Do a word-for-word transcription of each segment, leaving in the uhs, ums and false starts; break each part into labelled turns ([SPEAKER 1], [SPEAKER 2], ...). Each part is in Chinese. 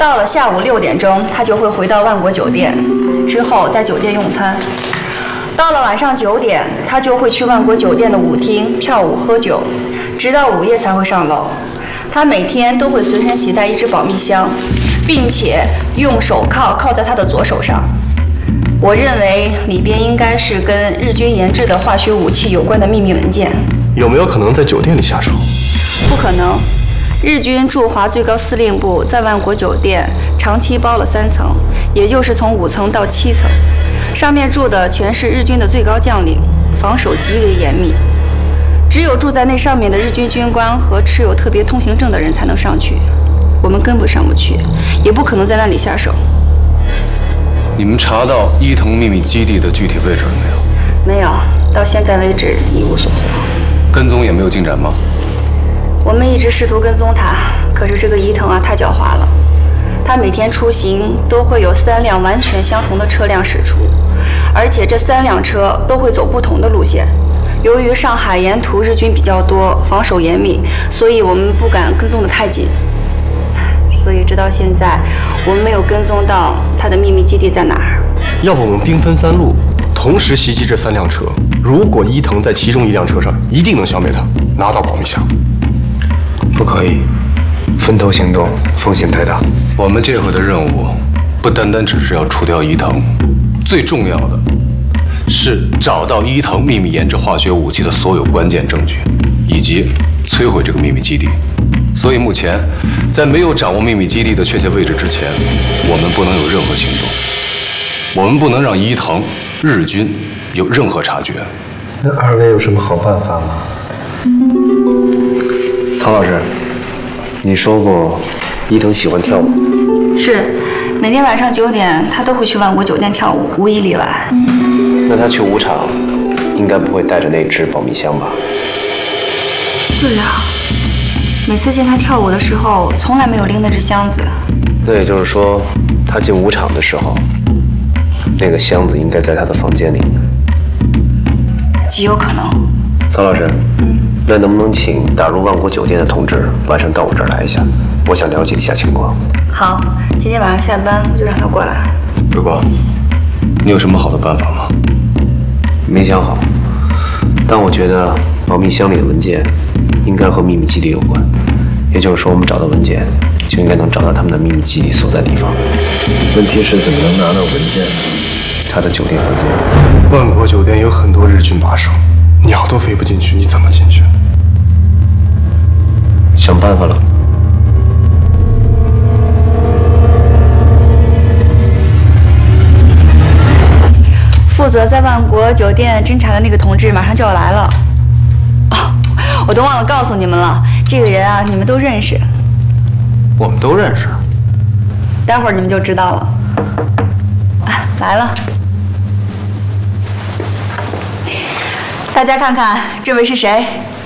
[SPEAKER 1] 到了下午六点钟，他就会回到万国酒店，之后在酒店用餐。到了晚上九点，他就会去万国酒店的舞厅跳舞喝酒，直到午夜才会上楼。他每天都会随身携带一支保密箱，并且用手铐铐在他的左手上。我认为里边应该是跟日军研制的化学武器有关的秘密文件。
[SPEAKER 2] 有没有可能在酒店里下手？
[SPEAKER 1] 不可能。日军驻华最高司令部在万国酒店长期包了三层，也就是从五层到七层，上面住的全是日军的最高将领，防守极为严密。只有住在那上面的日军军官和持有特别通行证的人才能上去，我们根本上不去，也不可能在那里下手。
[SPEAKER 3] 你们查到伊藤秘密基地的具体位置了没有？
[SPEAKER 1] 没有，到现在为止一无所获。
[SPEAKER 3] 跟踪也没有进展吗？
[SPEAKER 1] 我们一直试图跟踪他，可是这个伊藤啊太狡猾了。他每天出行都会有三辆完全相同的车辆驶出，而且这三辆车都会走不同的路线。由于上海沿途日军比较多，防守严密，所以我们不敢跟踪得太紧。所以直到现在，我们没有跟踪到他的秘密基地在哪儿。
[SPEAKER 2] 要不我们兵分三路，同时袭击这三辆车。如果伊藤在其中一辆车上，一定能消灭他，拿到保密箱。
[SPEAKER 4] 不可以，分头行动风险太大。
[SPEAKER 3] 我们这回的任务不单单只是要除掉伊藤，最重要的是找到伊藤秘密研制化学武器的所有关键证据，以及摧毁这个秘密基地。所以目前，在没有掌握秘密基地的确切位置之前，我们不能有任何行动。我们不能让伊藤、日军有任何察觉。
[SPEAKER 5] 那二位有什么好办法吗？
[SPEAKER 4] 曹老师，你说过伊藤喜欢跳舞，
[SPEAKER 1] 是，每天晚上九点他都会去万国酒店跳舞，无一例外。
[SPEAKER 4] 那他去舞场应该不会带着那只保密箱吧？
[SPEAKER 1] 对呀，每次见他跳舞的时候，从来没有拎那只箱子。
[SPEAKER 4] 那也就是说，他进舞场的时候，那个箱子应该在他的房间里。
[SPEAKER 1] 极有可能。
[SPEAKER 4] 曹老师，嗯，那能不能请打入万国酒店的同志晚上到我这儿来一下？我想了解一下情况。
[SPEAKER 1] 好，今天晚上下班我就让他过来。
[SPEAKER 3] 辉光，你有什么好的办法吗？
[SPEAKER 4] 没想好，但我觉得保密箱里的文件应该和秘密基地有关，也就是说，我们找到文件就应该能找到他们的秘密基地所在地方。
[SPEAKER 5] 问题是怎么能拿到文件？
[SPEAKER 4] 他的酒店房间。
[SPEAKER 2] 万国酒店有很多日军把守，鸟都飞不进去，你怎么进去？
[SPEAKER 4] 想办法了。
[SPEAKER 1] 负责在万国酒店侦查的那个同志马上就要来了。哦，我都忘了告诉你们了，这个人啊，你们都认识。
[SPEAKER 6] 我们都认识。
[SPEAKER 1] 待会儿你们就知道了。啊，来了。大家看看，这位是谁？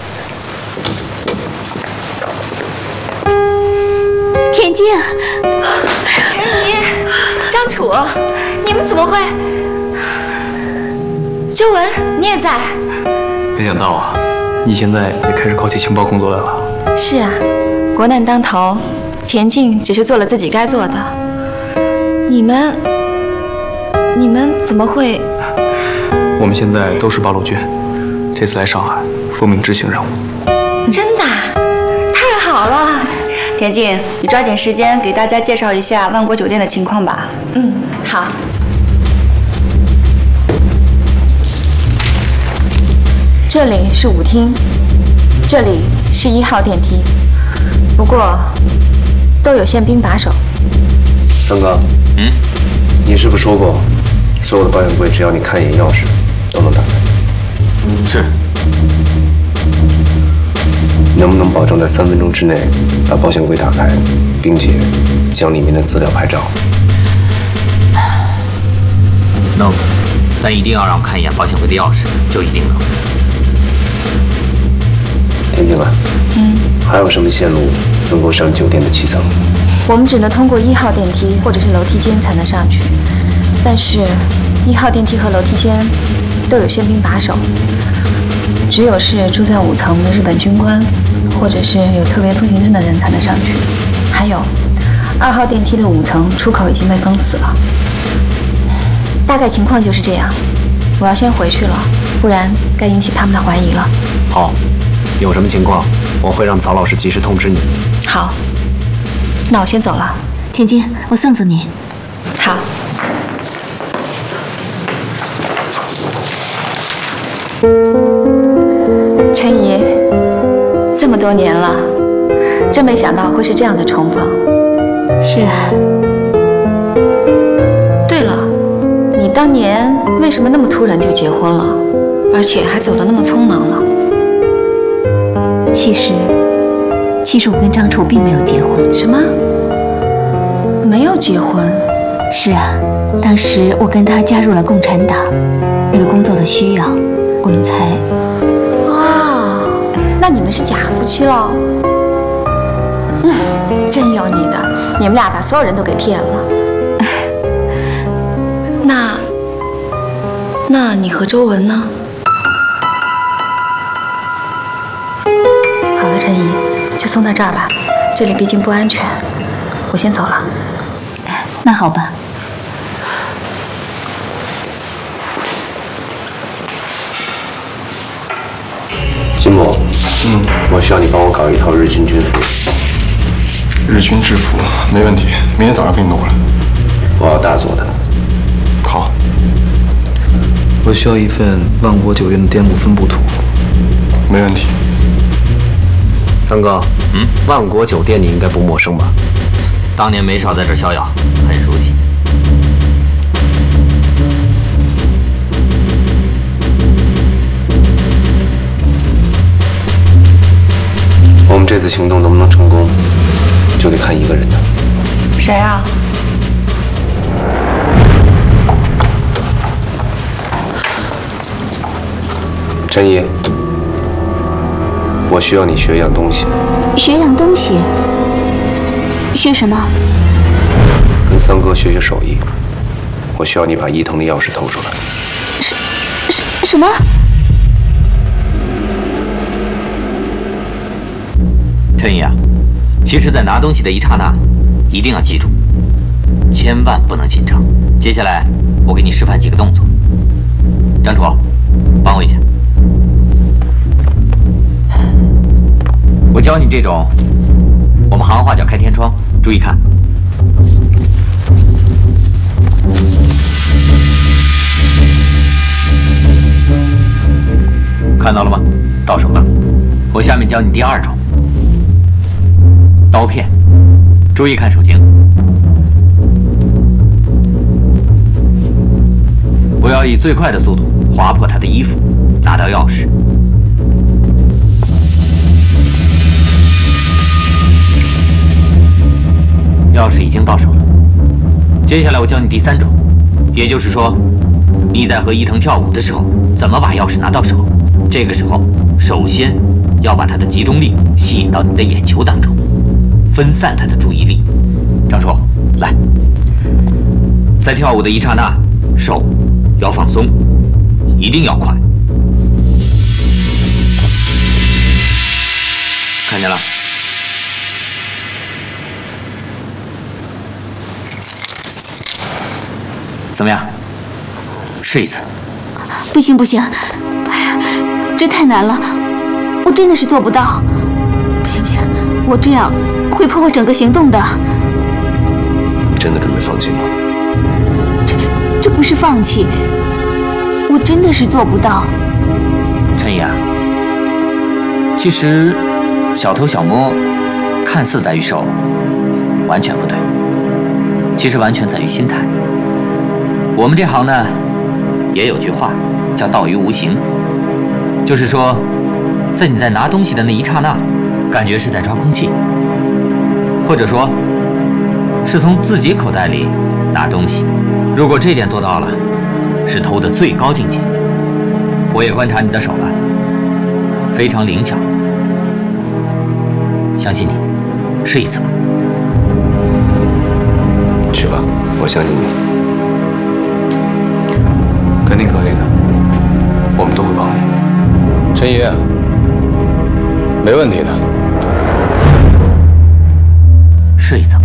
[SPEAKER 7] 田静、
[SPEAKER 1] 陈怡、张楚，你们怎么会？周文，你也在？
[SPEAKER 6] 没想到啊，你现在也开始搞起情报工作来了。
[SPEAKER 7] 是啊，国难当头，田静只是做了自己该做的。你们，你们怎么会？
[SPEAKER 6] 我们现在都是八路军，这次来上海，奉命执行任务。
[SPEAKER 7] 真的？太好了！
[SPEAKER 1] 田静，你抓紧时间给大家介绍一下万国酒店的情况吧。
[SPEAKER 7] 嗯，好。这里是舞厅，这里是一号电梯，不过都有宪兵把守。
[SPEAKER 4] 三哥，嗯，你是不是说过，所有的保险柜只要你看一眼钥匙，都能打开？
[SPEAKER 6] 是。
[SPEAKER 4] 能不能保证在三分钟之内把保险柜打开，并且将里面的资料拍照？
[SPEAKER 8] 能，但一定要让我看一眼保险柜的钥匙，就一定能。
[SPEAKER 4] 田静啊，
[SPEAKER 7] 嗯，
[SPEAKER 4] 还有什么线路能够上酒店的七层？
[SPEAKER 7] 我们只能通过一号电梯或者是楼梯间才能上去，但是，一号电梯和楼梯间都有宪兵把守，只有是住在五层的日本军官，或者是有特别通行证的人才能上去。还有， 二号电梯的五层出口已经被封死了，大概情况就是这样。我要先回去了，不然该引起他们的怀疑了。
[SPEAKER 4] 好，有什么情况，我会让曹老师及时通知你。
[SPEAKER 7] 好，那我先走了。
[SPEAKER 9] 田晶，我送送你。
[SPEAKER 7] 好。陈怡，这么多年了，真没想到会是这样的重逢。
[SPEAKER 9] 是啊。
[SPEAKER 7] 对了，你当年为什么那么突然就结婚了，而且还走得那么匆忙呢？
[SPEAKER 9] 其实，其实我跟张楚并没有结婚。
[SPEAKER 7] 什么？没有结婚？
[SPEAKER 9] 是啊，当时我跟他加入了共产党，为了工作的需要，我们才……
[SPEAKER 7] 啊，那你们是假夫妻喽？嗯，真有你的，你们俩把所有人都给骗了。那，那你和周文呢？好了，陈怡，就送到这儿吧，这里毕竟不安全，我先走了。
[SPEAKER 9] 那好吧。
[SPEAKER 4] 金某，嗯，我需要你帮我搞一套日军军服。
[SPEAKER 2] 日军制服没问题，明天早上给你弄过来。
[SPEAKER 4] 我要大做的。
[SPEAKER 2] 好。
[SPEAKER 6] 我需要一份万国酒店的店铺分布图。
[SPEAKER 2] 没问题。
[SPEAKER 4] 三哥，嗯，万国酒店你应该不陌生吧？
[SPEAKER 8] 当年没少在这儿逍遥，很熟悉。
[SPEAKER 4] 我们这次行动能不能成功，就得看一个人的。
[SPEAKER 1] 谁啊？
[SPEAKER 4] 陈怡，我需要你学一样东西。
[SPEAKER 9] 学样东西？学什么？
[SPEAKER 4] 跟三哥学学手艺。我需要你把伊藤的钥匙偷出来。
[SPEAKER 9] 什什什么？
[SPEAKER 8] 陈怡啊，其实，在拿东西的一刹那，一定要记住，千万不能紧张。接下来，我给你示范几个动作。张楚，帮我一下。我教你这种，我们行话叫开天窗。注意看，看到了吗？到手了。我下面教你第二种。刀片，注意看手型。我要以最快的速度划破他的衣服，拿到钥匙。钥匙已经到手了。接下来我教你第三种，也就是说，你在和伊藤跳舞的时候，怎么把钥匙拿到手？这个时候，首先要把他的集中力吸引到你的眼球当中。分散他的注意力。张楚，来，在跳舞的一刹那，手要放松，一定要快。看见了？怎么样？试一次。
[SPEAKER 9] 不行不行，哎呀，这太难了，我真的是做不到。不行不行，我这样会破坏整个行动的。
[SPEAKER 4] 你真的准备放弃吗？
[SPEAKER 9] 这这不是放弃，我真的是做不到。
[SPEAKER 8] 陈怡啊，其实小偷小摸看似在于手，完全不对，其实完全在于心态。我们这行呢，也有句话叫道于无形，就是说，在你在拿东西的那一刹那，感觉是在抓空气，或者说，是从自己口袋里拿东西。如果这点做到了，是偷的最高境界。我也观察你的手了，非常灵巧。相信你，试一次吧。
[SPEAKER 4] 去吧，我相信你。
[SPEAKER 6] 肯定可以的，我们都会帮你。
[SPEAKER 3] 陈怡，没问题的。
[SPEAKER 8] 试一次吧。